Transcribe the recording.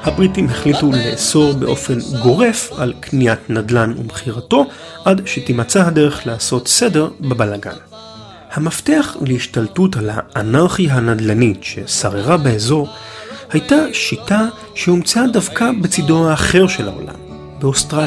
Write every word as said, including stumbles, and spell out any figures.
הבריטים החליטו לאסור באופן גורף על קניית נדל"ן ומחירתו, עד שתימצא הדרך לעשות סדר בבלגן. המפתח להשתלטות על האנרכיה הנדל"נית ששררה באזור, הייתה שיטה שהומצאה דווקא בצידו האחר של העולם, באוסטרליה.